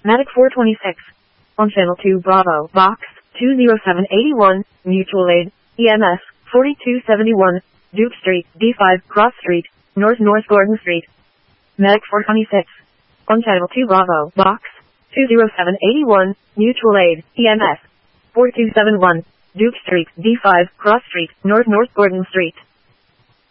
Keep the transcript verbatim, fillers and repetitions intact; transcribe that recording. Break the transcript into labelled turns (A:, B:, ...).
A: Medic four twenty-six. On channel two Bravo, box two zero seven eight one, mutual aid, E M S forty-two seventy-one, Duke Street, D five, Cross Street, North North Gordon Street. Medic four twenty-six. On channel two Bravo, box two zero seven eight one, mutual aid, E M S four two seven one, Duke Street, D five, Cross Street, North North Gordon Street.